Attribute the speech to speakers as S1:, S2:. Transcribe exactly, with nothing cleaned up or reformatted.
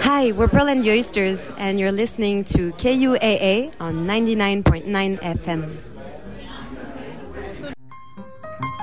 S1: Hi, we're Pearl and the Oysters, and you're listening to K U A A on ninety-nine point nine F M.